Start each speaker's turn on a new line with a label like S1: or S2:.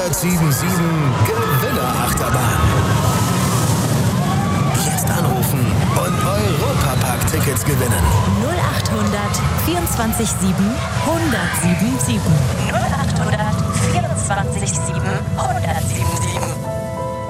S1: 1077 Gewinnerachterbahn. Jetzt anrufen und Europapark-Tickets gewinnen.
S2: 0800 24 7 1077.